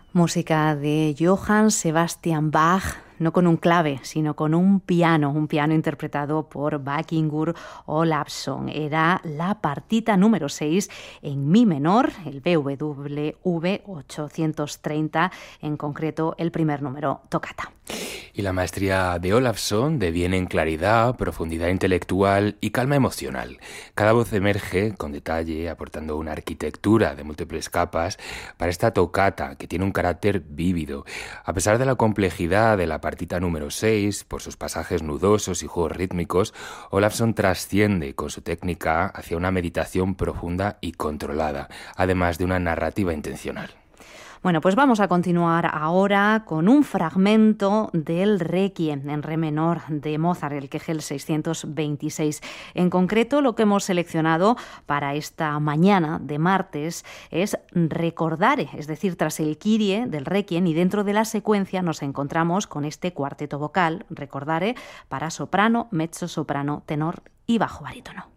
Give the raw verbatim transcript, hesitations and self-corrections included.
Música de Johann Sebastian Bach, no con un clave, sino con un piano, un piano interpretado por Víkingur Ólafsson. Era la partita número seis en mi menor, el B W V ochocientos treinta, en concreto el primer número, toccata. Y la maestría de Ólafsson deviene en claridad, profundidad intelectual y calma emocional. Cada voz emerge con detalle, aportando una arquitectura de múltiples capas para esta toccata que tiene un carácter vívido. A pesar de la complejidad de la partita número seis, por sus pasajes nudosos y juegos rítmicos, Ólafsson trasciende con su técnica hacia una meditación profunda y controlada, además de una narrativa intencional. Bueno, pues vamos a continuar ahora con un fragmento del Requiem en re menor de Mozart, el Kegel seiscientos veintiséis. En concreto, lo que hemos seleccionado para esta mañana de martes es Recordare, es decir, tras el Kyrie del Requiem, y dentro de la secuencia nos encontramos con este cuarteto vocal, Recordare, para soprano, mezzo soprano, tenor y bajo barítono.